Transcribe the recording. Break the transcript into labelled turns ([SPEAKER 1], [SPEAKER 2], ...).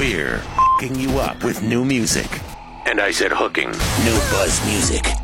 [SPEAKER 1] We're hooking you up with new music. And I said hooking. New Buzz Music.